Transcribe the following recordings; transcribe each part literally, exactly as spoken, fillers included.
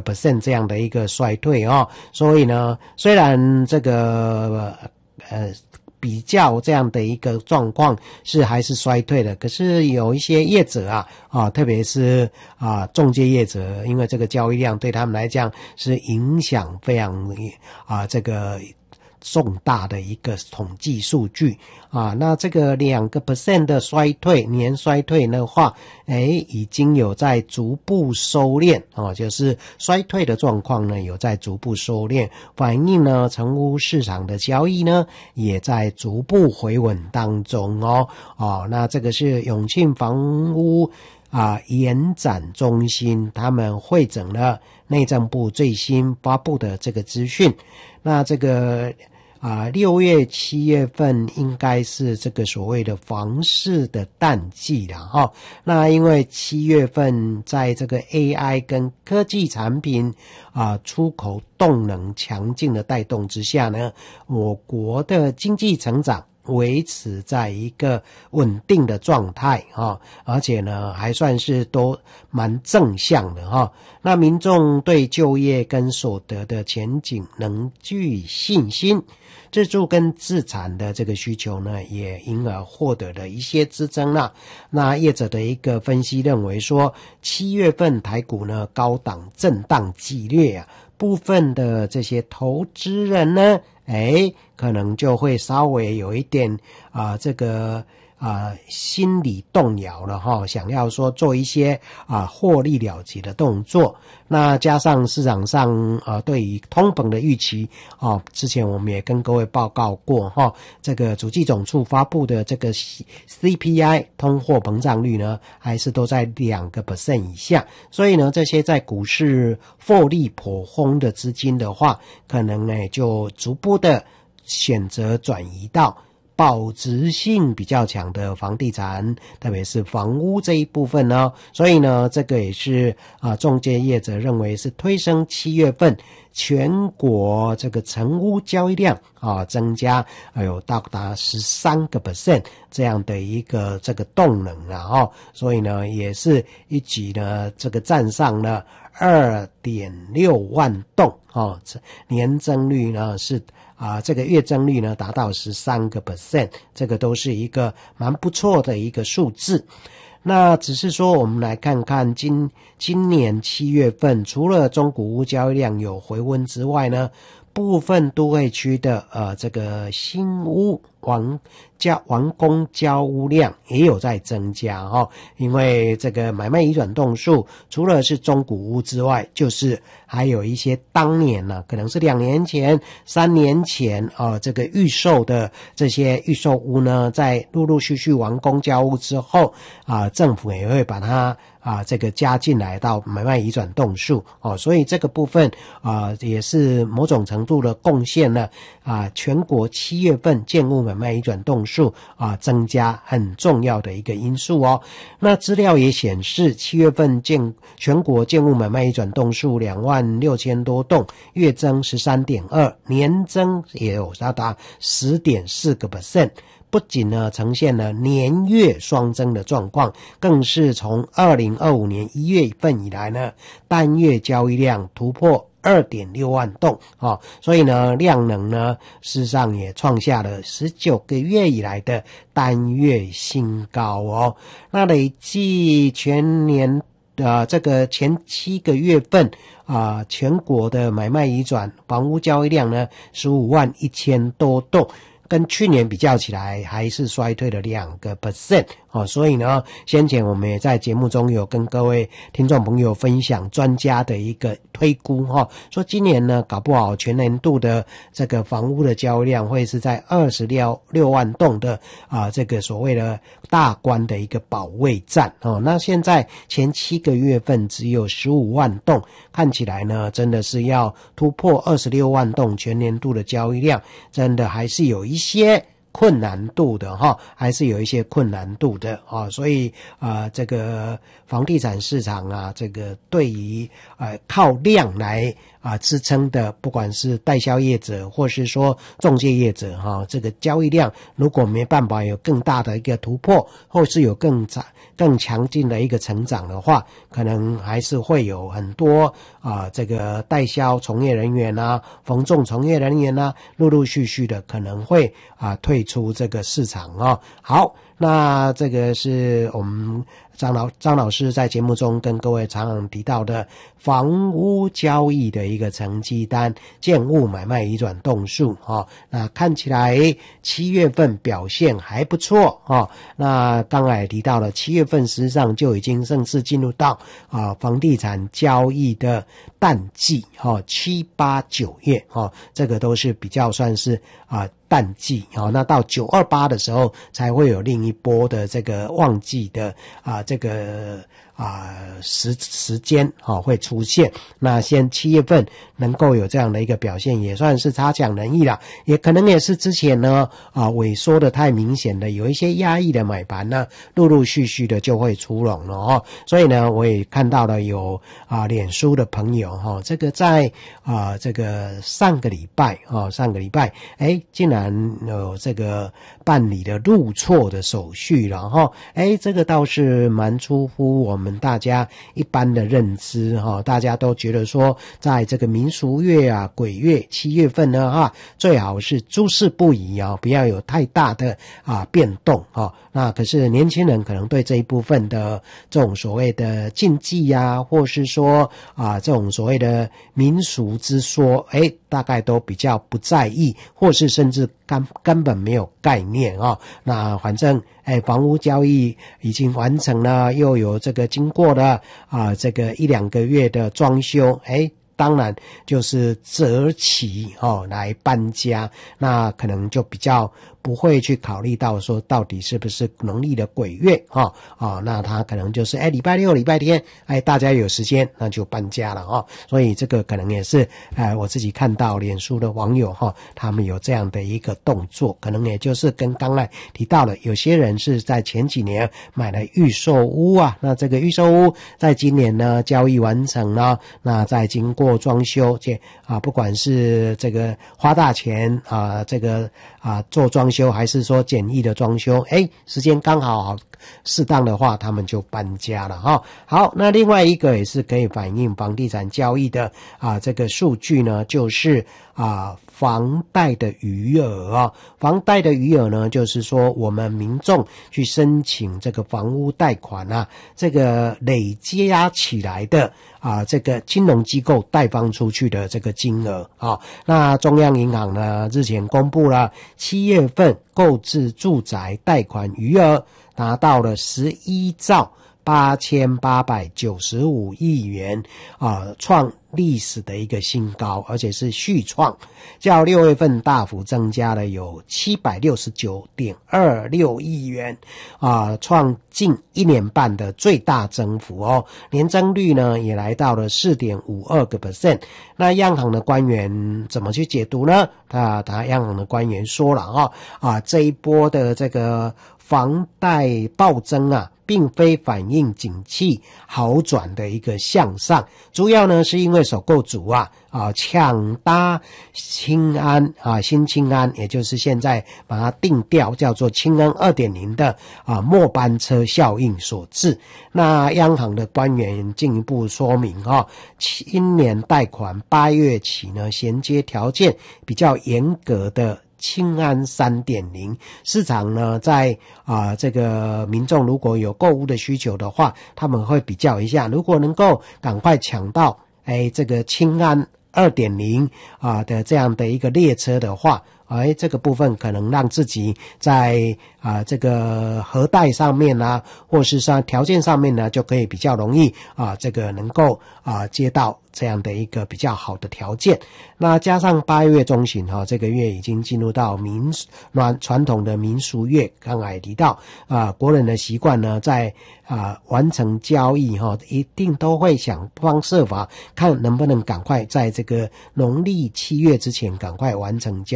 percent 这样的一个衰退哦。所以呢，虽然这个呃比较这样的一个状况是还是衰退的，可是有一些业者啊啊，特别是啊中介业者，因为这个交易量对他们来讲是影响非常啊这个重大的一个统计数据啊，那这个两个 percent 的衰退，年衰退的话，诶，已经有在逐步收敛啊，就是衰退的状况呢，有在逐步收敛，反映呢，成屋市场的交易呢，也在逐步回稳当中哦。哦，那这个是永庆房屋啊延展中心他们汇整了内政部最新发布的这个资讯。那这个啊，六月、七月份应该是这个所谓的房市的淡季了哈。那因为七月份在这个 A I 跟科技产品啊出口动能强劲的带动之下呢，我国的经济成长维持在一个稳定的状态哈，而且呢还算是都蛮正向的哈。那民众对就业跟所得的前景能具信心，自住跟自产的这个需求呢，也因而获得了一些支撑啦。那业者的一个分析认为说，七月份台股呢高档震荡激烈啊，部分的这些投资人呢，诶，可能就会稍微有一点啊、呃，这个啊、呃、心理动摇了哈，想要说做一些啊、呃、获利了结的动作。那加上市场上呃对于通膨的预期哦，之前我们也跟各位报告过哈，这个主计总处发布的这个 C P I 通货膨胀率呢，还是都在两个 percent 以下，所以呢，这些在股市获利颇丰的资金的话，可能呢就逐步的选择转移到保值性比较强的房地产，特别是房屋这一部分呢，所以呢，这个也是啊，中介业者认为是推升七月份全国这个成屋交易量啊增加，还有到达十三个 percent 这样的一个这个动能啊，哈，所以呢，也是一举呢这个站上了二点六万栋哦，年增率呢是。啊，这个月增率呢达到 十三个 percent， 这个都是一个蛮不错的一个数字。那只是说我们来看看今今年七月份，除了中古屋交易量有回温之外呢，部分都会区的呃这个新屋完交完工交屋量也有在增加哈、哦，因为这个买卖移转栋数除了是中古屋之外，就是还有一些当年呢，可能是两年前、三年前啊、呃，这个预售的这些预售屋呢，在陆陆续续完工交屋之后啊、呃，政府也会把它啊这个加进来到买卖移转栋数哦，所以这个部分啊、呃、也是某种程度的贡献了啊全国七月份建物买卖移转栋数啊增加很重要的一个因素哦。那资料也显示，七月份建全国建物买卖移转栋数两万六千多栋，月增 十三点二， 年增也有达达 十点四个 percent。不仅呢呈现了年月双增的状况，更是从二零二五年一月份以来呢，单月交易量突破 二点六万栋哦，所以呢量能呢事实上也创下了十九个月以来的单月新高哦。那累计全年呃这个前七个月份啊、呃、全国的买卖移转房屋交易量呢十五万一千多栋，跟去年比较起来还是衰退了两个 percent 哦，所以呢，先前我们也在节目中有跟各位听众朋友分享专家的一个推估哈、哦，说今年呢搞不好全年度的这个房屋的交易量会是在二十六万栋的啊这个所谓的大关的一个保卫战哦。那现在前七个月份只有十五万栋，看起来呢真的是要突破二十六万栋全年度的交易量，真的还是有一些困难度的哈，还是有一些困难度的啊，所以啊、呃，这个房地产市场啊，这个对于呃靠量来啊支撑的，不管是代销业者或是说中介业者哈、啊，这个交易量如果没办法有更大的一个突破，或是有更长更强劲的一个成长的话，可能还是会有很多啊这个代销从业人员啊、逢仲从业人员啊，陆陆续续的可能会啊退出这个市场啊。好，那这个是我们张老张老师在节目中跟各位常常提到的房屋交易的一个成绩单，建物买卖移转栋数啊。那看起来七月份表现还不错啊。那刚才也提到了，七月份实际上就已经正式进入到啊房地产交易的淡季哈，七八九月哈，这个都是比较算是啊淡季啊。那到九二八的时候才会有另一波的这个旺季的啊这个啊时时间啊会出现。那先七月份能够有这样的一个表现，也算是差强人意啦。也可能也是之前呢啊萎缩的太明显的，有一些压抑的买盘呢，陆陆续续的就会出笼了哦。所以呢，我也看到了有啊脸书的朋友哈、哦，这个在啊这个上个礼拜啊、哦、上个礼拜哎竟然有这个办理了入错的手续了哈、哦，哎这个倒是蛮出乎我们大家一般的认知哈、哦，大家都觉得说在这个民俗月啊鬼月七月份呢哈，最好是诸事不宜啊、哦，不要有太大的啊变动哈、哦。那可是年轻人可能对这一部分的这种所谓的禁忌啊，或是说啊这种所谓的民俗之说，哎，大概都比较不在意，或是甚至根根本没有概念啊、哦。那反正哎，房屋交易已经完成了，又有这个经过了啊这个一两个月的装修，哎。当然就是择期哦来搬家，那可能就比较不会去考虑到说到底是不是农历的鬼月哈啊、哦，那他可能就是哎礼拜六礼拜天哎大家有时间那就搬家了哈、哦，所以这个可能也是哎我自己看到脸书的网友哈、哦，他们有这样的一个动作，可能也就是跟刚才提到了，有些人是在前几年买了预售屋啊，那这个预售屋在今年呢交易完成了，那在经过装修这啊，不管是这个花大钱啊，这个啊做装修，还是说简易的装修，哎，时间刚好好适当的话，他们就搬家了哈。好，那另外一个也是可以反映房地产交易的啊这个数据呢，就是啊房贷的余额啊，房贷的余额呢，就是说我们民众去申请这个房屋贷款啊，这个累加起来的啊，这个金融机构贷放出去的这个金额啊，那中央银行呢日前公布了七月份购置住宅贷款余额达到了十一兆八千八百九十五亿元啊，创历史的一个新高，而且是续创，较六月份大幅增加了有七百六十九点二六亿元啊，创近一年半的最大增幅哦，年增率呢也来到了 百分之四点五二。那央行的官员怎么去解读呢？他他央行的官员说了哦啊，这一波的这个房贷暴增啊，并非反映景气好转的一个向上，主要呢是因为首购族啊啊抢搭青安啊新青安，也就是现在把它定调叫做青安 二点零 的啊末班车效应所致。那央行的官员进一步说明啊，今年贷款八月起呢，衔接条件比较严格的青安 三点零 市场呢，在啊、呃、这个民众如果有购物的需求的话，他们会比较一下，如果能够赶快抢到哎这个青安 二点零 啊的这样的一个列车的话，哎，这个部分可能让自己在啊这个核贷上面啊，或是说条件上面呢，就可以比较容易啊这个能够啊接到这样的一个比较好的条件。那加上八月中旬哈、啊，这个月已经进入到民传传统的民俗月，刚才也提到啊，国人的习惯呢，在啊完成交易哈、啊，一定都会想方设法看能不能赶快在这个农历七月之前赶快完成交易。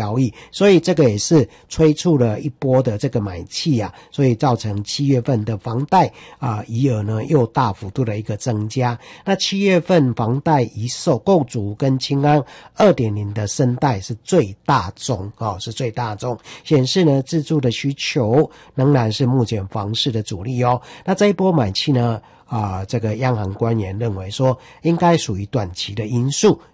所以这个也是催促了一波的这个买气啊，所以造成七月份的房贷啊余额呢又大幅度的一个增加。那七月份房贷一售购族跟青安 二点零 的申贷是最大宗哦，是最大宗，显示呢自住的需求仍然是目前房市的主力哦。那这一波买气呢啊、呃，这个央行官员认为说应该属于短期的因素，